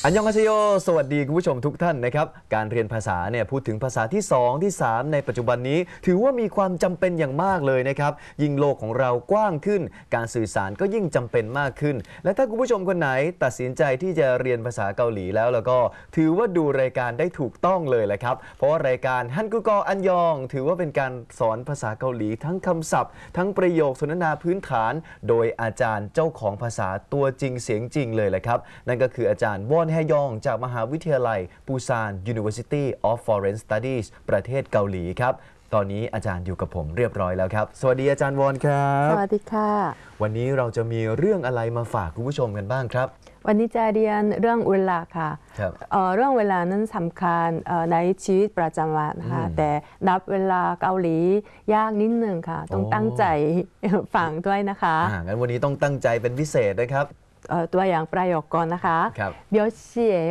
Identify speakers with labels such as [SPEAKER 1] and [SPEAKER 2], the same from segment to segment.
[SPEAKER 1] อันยองอาเซโยสวัสดีคุณผู้ชมทุกท่านนะครับการเรียนภาษาเนี่ยพูดถึงภาษาที่2ที่3ในปัจจุบันนี้ถือว่ามีความจำเป็นอย่างมากเลยนะครับยิ่งโลกของเรากว้างขึ้นการสื่อสารก็ยิ่งจำเป็นมากขึ้นและถ้าคุณผู้ชมคนไหนตัดสินใจที่จะเรียนภาษาเกาหลีแล้วก็ถือว่าดูรายการได้ถูกต้องเลยแหละครับเพราะว่ารายการฮันกุกออันยองถือว่าเป็นการสอนภาษาเกาหลีทั้งคำศัพท์ทั้งประโยคสนทนาพื้นฐานโดยอาจารย์เจ้าของภาษาตัวจริงเสียงจริงเลยแหละครับนั่นก็คืออาจารย์วอนแฮยองจากมหาวิทยาลัยปูซาน University of Foreign Studies ประเทศเกาหลีครับตอนนี้อาจารย์อยู่กับผมเรียบร้อยแล้วครับสวัสดีอาจารย์วอนครับ
[SPEAKER 2] สวัสดีค่ะ
[SPEAKER 1] วันนี้เราจะมีเรื่องอะไรมาฝากคุณผู้ชมกันบ้างครับ
[SPEAKER 2] วันนี้จะเรียนเรื่องเวลาค่ะเรื่องเวลานั้นสำคัญในชีวิตประจำวันค่ะแต่นับเวลาเกาหลียากนิดนึงค่ะต้องตั้งใจฟังด้วยนะคะ
[SPEAKER 1] งั้นวันนี้ต้องตั้งใจเป็นพิเศษนะครับ
[SPEAKER 2] ตัวอย่างประโยคก่อนนะคะ몇 시예요?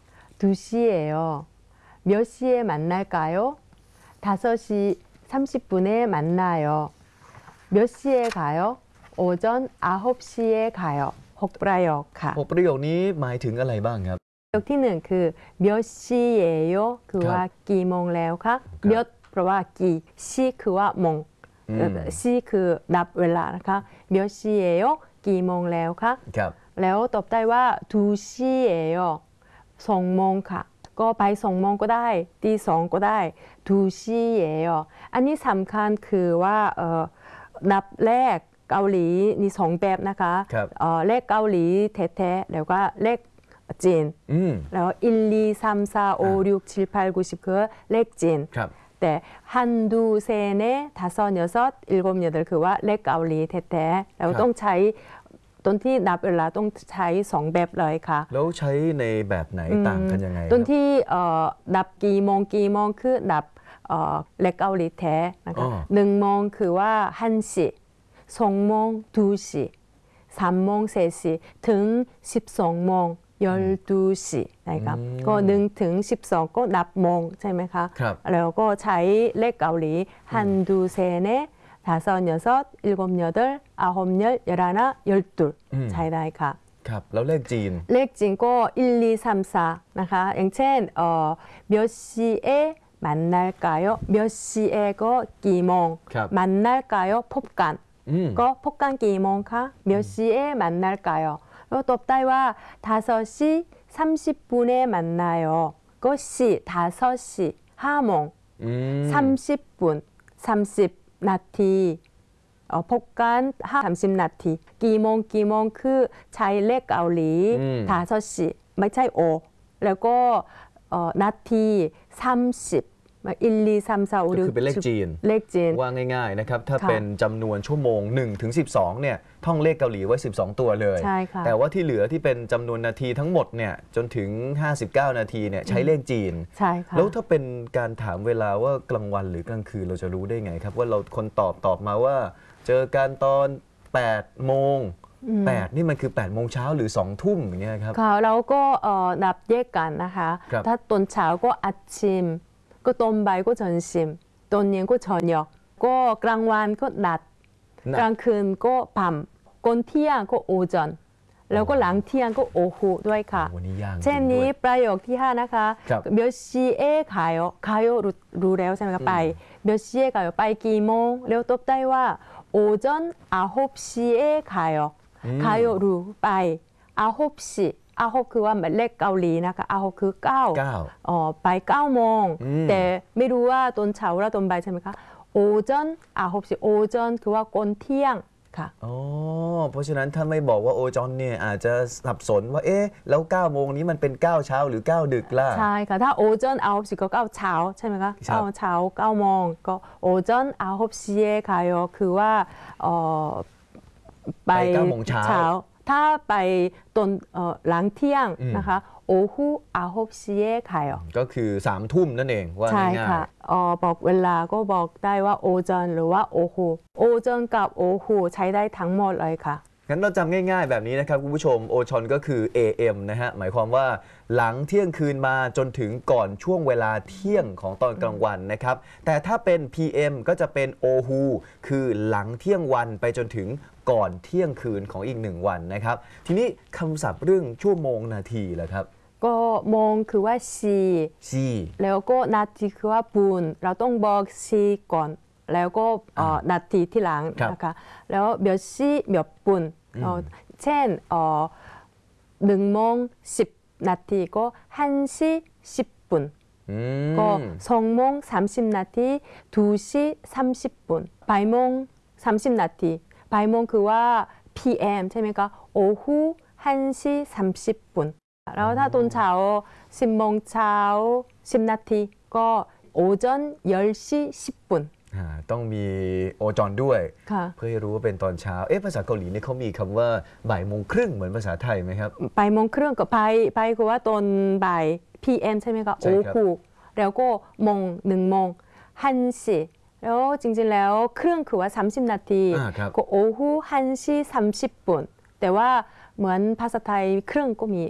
[SPEAKER 2] 2시예요. 몇 시에 만날까요? 5시 30분에 만나요. 몇 시에 가요? 오전 9시에 가요. 6ประโยคค่ะ
[SPEAKER 1] 6ประโยคนี้หมายถึงอะไรบ้างครับ
[SPEAKER 2] ประโยคที่1คือ몇 시예요คือว่ากี่โมงแล้วคะ몇เพราะว่ากี่시คือว่าโมง시คือนับเวลานะคะ몇 시예요กี่โมงแล้วคะแล้วตอบได้ว่า2시예요 2โมงค่ะก็ไป2โมงก็ได้ตี2ก็ได้2시예요อันนี้สำคัญคือว่านับเลขเกาหลีมี2แบบนะคะเลขเกาหลีแท้ๆแล้วก็เลขจีนแล้ว1 2 3 4 5 6 7 8 9 10คือเลขจีนแต่한두 셋넷 다섯 여섯 일곱 여덟คือว่าเลขเกาหลีแท้ๆเราต้องใช้ต้นที่นับเวลาต้องใช้2แบบเลยค่ะ
[SPEAKER 1] แล้วใช้ในแบบไหนต่างกันยังไง
[SPEAKER 2] ต้นที่นับกี่โมงคือนับเลขเกาหลีแท้นะคะ1โมงคือว่า1시2โมง2시 3โมง4시ถึง12โมง12시นะครับก็1ถึง12ก็นับโมงใช่ไหมคะแล้วก็ใช้เลขเกาหลี한두 셋넷 다섯 여섯 일곱 여덟 아홉 열 열하나 열둘ใช้ได้ค่ะ
[SPEAKER 1] ครับแล้วเลขจีน
[SPEAKER 2] เลขจีนก็1 2 3 4นะคะอย่างเช่น몇 시에 만날까요 몇 시에ก็กี่โมง만날까요พบกันก็พบกันกี่โมงคะ몇 시에 만날까요แล้วตอบได้ว่า 5시 30분에 만나요. 그 시, 5시, 5โมง30분, 30 นาทีพบกัน30 นาทีกี่โมงคือใช้เลขเกาหลี5시ไม่ใช่โอแล้วก็นาที30 1 2 3 4 5 6
[SPEAKER 1] ก็คือเป็นเลขจีนว่าง่ายๆนะครับถ้าเป็นจำนวนชั่วโมง1ถึง12เนี่ยท่องเลขเกาหลีไว้12ตัวเลยแต่ว่าที่เหลือที่เป็นจำนวนนาทีทั้งหมดเนี่ยจนถึง59นาทีเนี่ยใช้เลขจีนแล้วถ้าเป็นการถามเวลาว่ากลางวันหรือกลางคืนเราจะรู้ได้ไงครับว่าเราคนตอบมาว่าเจอกันตอน8โมง8นี่มันคือ8โมงเช้าหรือ2ทุ่มอย่างเงี้ยครับ
[SPEAKER 2] เราก็นับแยกกันนะคะถ้าตอนเช้าก็อาชิมก็ตอนบ่ายก็점심ตอนเย็นก็저녁ก็กลางวันก็นัดกลางคืนก็밤ก่อนเที่ยงก็โอจอนแล้วก็หลังเที่ยงก็โอหูด้วยค่ะเช่นนี้ประโยคที่5นะคะ몇 시에 가요รู้แล้วใช่ไหมคะไป몇 시에 가요ไปกี่โมงแล้วตอบได้ว่า오전 9시에 가요รู้ไป9시9คือว่าเลขเกาหลีนะคะ9คือ9ไป9โมงแต่ไม่รู้ว่าตอนเช้าหรือตอนบ่ายใช่ไหมคะ오전 9시 오전คือว่าก่อนเที่ยงค่ะ
[SPEAKER 1] เพราะฉะนั้นถ้าไม่บอกว่าโอจอนเนี่ยอาจจะสับสนว่าแล้ว9โมงนี้มันเป็น9เช้าหรือ9ดึกล่ะ
[SPEAKER 2] ใช่ค่ะถ้า오전 9시ก็9เช้าใช่ไหมคะ9เช้า9โมงก็오전 9시에 가요คือว่าไป
[SPEAKER 1] 9โมงเช้า
[SPEAKER 2] ถ้าไปตอนหลังเที่ยงนะคะ오후 9시에 가요
[SPEAKER 1] ก็คือ3ทุ่มนั่นเองว่าง่ายๆใช่ค่ะ
[SPEAKER 2] บอกเวลาก็บอกได้ว่าโอจอนหรือว่าโอฮูโอจอนกับโอฮูใช้ได้ทั้งหมดเลยค่ะ
[SPEAKER 1] งั้นเราจำง่ายๆแบบนี้นะครับคุณผู้ชมโอชอนก็คือ AM นะฮะหมายความว่าหลังเที่ยงคืนมาจนถึงก่อนช่วงเวลาเที่ยงของตอนกลางวันนะครับแต่ถ้าเป็น PM ก็จะเป็นโอฮูคือหลังเที่ยงวันไปจนถึงก่อนเที่ยงคืนของอีก1วันนะครับทีนี้คำศัพท์เรื่องชั่วโมงนาทีล่ะครับ
[SPEAKER 2] ก็โมงคือว่าชี
[SPEAKER 1] ซี
[SPEAKER 2] แล้วก็นาทีคือว่าปุนเราต้องบอกชีก่อน แล้วก็นาทีที่หลังนะคะแล้วเบียวชีเบียวปุนเช่น1:10 นาทีก็1:10 ก็2:30 นาที2:30 บ่ายโมง30 นาทีบ่ายโมงคือว่า PM ใช่ไหมคะ오후 1:30 แล้วถ้าตอนเช้า10 โมงเช้า10 นาทีก็오전 10:10
[SPEAKER 1] ต้องมีโอจอนด้วย
[SPEAKER 2] ค่ะ
[SPEAKER 1] เพื่อให้รู้ว่าเป็นตอนเช้าภาษาเกาหลีนี่เขามีคำว่าบ่ายโมงครึ่งเหมือนภาษาไทยไหมครับ
[SPEAKER 2] บ่ายโมงครึ่งก็ไปคือว่าตอนบ่าย PM ใช่ไหมคะ
[SPEAKER 1] ใช่ครับ
[SPEAKER 2] 오후 แล้วก็โมง1 โมง1:00แล้วจริงๆแล้วครึ่งคือว่า30 นาทีก็오후 1:30 แต่ว่าเหมือนภาษาไทยครึ่งก็มี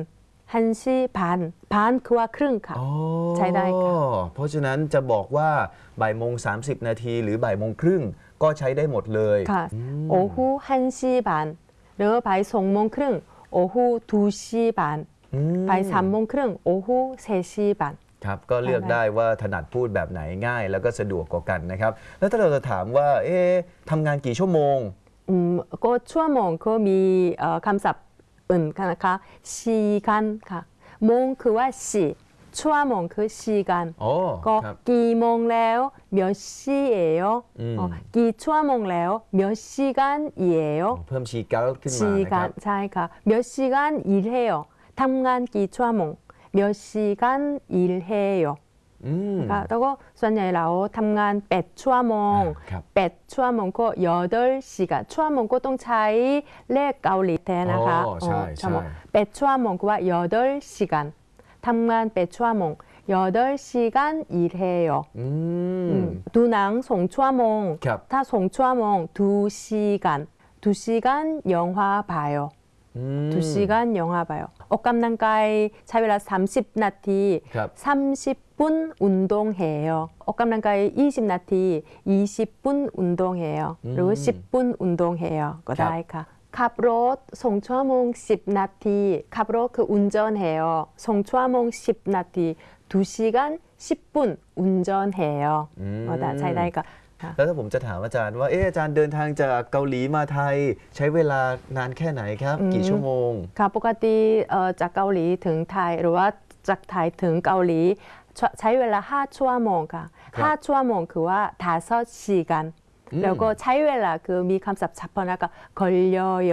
[SPEAKER 2] 반반คือว่าครึ่งค่ะใช้ได้ค่ะ
[SPEAKER 1] เพราะฉะนั้นจะบอกว่าบ่ายโมง30 นาทีหรือบ่ายโมงครึ่งก็ใช้ได้หมดเลย
[SPEAKER 2] ค่ะ오후 1:30หรือบ่าย2:30오후 2:30บ่าย3:30오후 3:30
[SPEAKER 1] ครับก็เลือกได้ว่าถนัดพูดแบบไหนง่ายแล้วก็สะดวกกว่ากันนะครับแล้วถ้าเราจะถามว่าทำงานกี่ชั่วโมง
[SPEAKER 2] ก็ชั่วโมงก็มีคำศัพท์อื่นนะคะ시간ค่ะโมงคือว่าชั่วโมงคือ시간ก็กี่โมงแล้ว몇 시예요กี่ชั่วโมงแล้ว몇 시간이에요
[SPEAKER 1] เพิ่ม시간ขึ้นมานะครับ
[SPEAKER 2] ใช่ค่ะ몇 시간 일해요ทำงานกี่ชั่วโมง몇 시간 일해요แล้วก็ส่วนใหญ่เราทำงาน8 ชั่วโมง8 ชั่วโมงก็8 시간ชั่วโมงก็ต้องใช้เลขเกาหลีแทนนะคะ
[SPEAKER 1] ใช่
[SPEAKER 2] 8 ชั่วโมงก็ว่า8 시간ทำงาน8 ชั่วโมง8 시간 일해요ดูหนัง2 ชั่วโมงถ้า2 ชั่วโมง2 시간 2 시간 영화 봐요 2 시간 영화 봐요ออกกำลังกายใช้เวลา30 นาที30분 운동해요ออกกำลังกาย20 นาที20분 운동해요หรือ10 분 운동해요ก็ได้ค่ะขับรถ2 ชั่วโมง10 นาทีขับรถคือ운전해요 2 ชั่วโมง10 นาที2 시간 10분 운전해요ก็ได้ใช้ได้ค่ะ
[SPEAKER 1] แล้วถ้าผมจะถามอาจารย์ว่าอาจารย์เดินทางจากเกาหลีมาไทยใช้เวลานานแค่ไหนครับกี่ชั่วโมง
[SPEAKER 2] ค่ะปกติจากเกาหลีถึงไทยหรือว่าจากไทยถึงเกาหลีใช้เวลา5 ชั่วโมงค่ะ5 ชั่วโมงคือว่า5 시간แล้วก็ใช้เวลาคือมีคำศัพท์เฉพาะนะคะ걸려요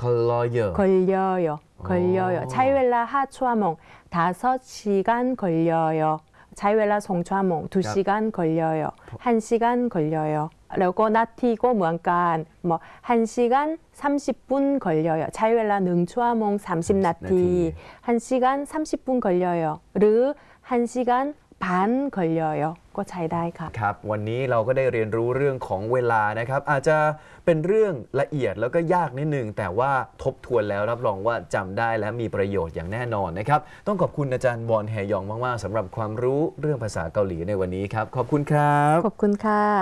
[SPEAKER 2] ใช้เวลา5 ชั่วโมง5 시간 걸려요ใช้เวลา2 ชั่วโมง2 시간 걸려요 1 시간 걸려요แล้วก็นาทีก็เหมือนกัน1 시간 30분 걸려요 ใช้เวลา1 ชั่วโมง30 นาที1 시간 30분 걸려요หรือ1 시간 반 걸려요ก็ใช้ได้ค่ะ
[SPEAKER 1] ครับวันนี้เราก็ได้เรียนรู้เรื่องของเวลานะครับอาจจะเป็นเรื่องละเอียดแล้วก็ยากนิดนึงแต่ว่าทบทวนแล้วรับรองว่าจำได้และมีประโยชน์อย่างแน่นอนนะครับต้องขอบคุณอาจารย์วอนแฮยองมากๆสำหรับความรู้เรื่องภาษาเกาหลีในวันนี้ครับขอบคุณครับ
[SPEAKER 2] ขอบคุณค่ะ